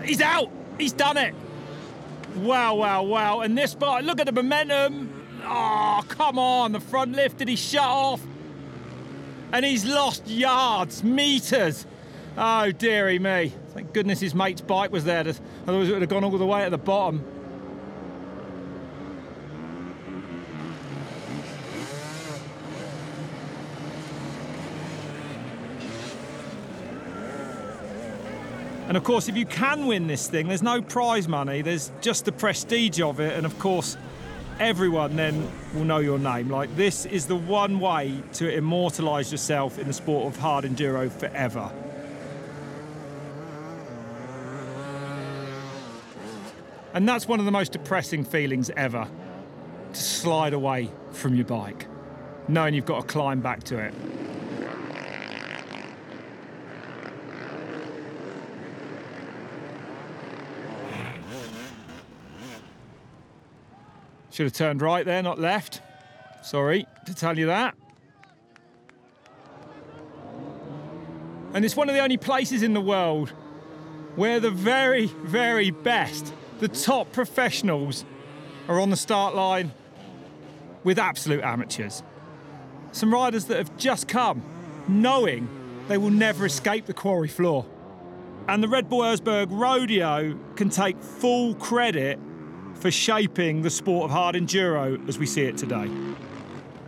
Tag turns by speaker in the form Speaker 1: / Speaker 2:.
Speaker 1: He's out. He's done it. Wow, wow, wow. And this bike, look at the momentum. Oh, come on. The front lift, did he shut off? And he's lost yards, metres. Oh, dearie me. Thank goodness his mate's bike was there. Otherwise it would have gone all the way at the bottom. And of course, if you can win this thing, there's no prize money, there's just the prestige of it. And of course, everyone then will know your name. Like, this is the one way to immortalise yourself in the sport of hard enduro forever. And that's one of the most depressing feelings ever, to slide away from your bike, knowing you've got to climb back to it. Should have turned right there, not left. Sorry to tell you that. And it's one of the only places in the world where the very, very best, the top professionals, are on the start line with absolute amateurs. Some riders that have just come knowing they will never escape the quarry floor. And the Red Bull Erzberg Rodeo can take full credit for shaping the sport of hard enduro as we see it today.